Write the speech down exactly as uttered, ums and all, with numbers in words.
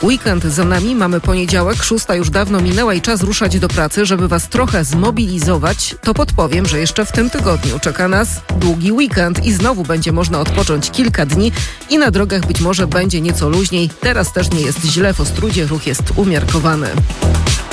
Weekend za nami, mamy poniedziałek, szósta już dawno minęła i czas ruszać do pracy. Żeby was trochę zmobilizować, to podpowiem, że jeszcze w tym tygodniu czeka nas długi weekend i znowu będzie można odpocząć kilka dni i na drogach być może będzie nieco luźniej. Teraz też nie jest źle, w Ostródzie ruch jest umiarkowany.